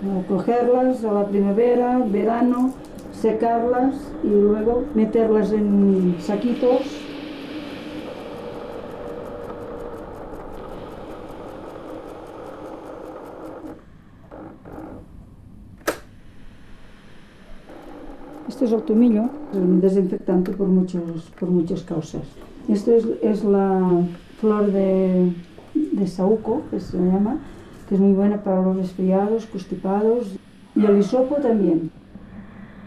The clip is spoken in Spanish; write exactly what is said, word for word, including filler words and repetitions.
Cogerlas a la primavera, verano, secarlas y luego meterlas en saquitos. Este es el tomillo, es un desinfectante por, muchos, por muchas causas. Esto es, es la flor de, de saúco, que se llama, que es muy buena para los resfriados, constipados, y el hisopo también.